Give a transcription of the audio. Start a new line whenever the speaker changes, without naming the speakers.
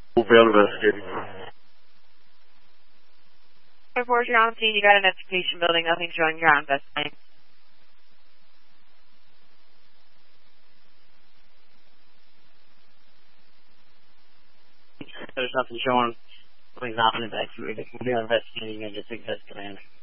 We'll be investigating.
4, you're on scene. You got an education building. Nothing showing you're on investigating.
There's nothing showing. Something's not been evacuated. We'll be investigating and just command.